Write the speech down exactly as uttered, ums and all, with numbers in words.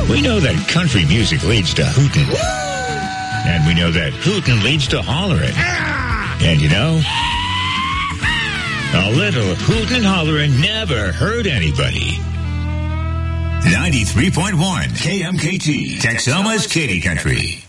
We know that country music leads to hootin'. And we know that hootin' leads to hollerin'. And you know, a little hootin' and hollerin' never hurt anybody. ninety-three point one K M K T, Texoma's Katy Country.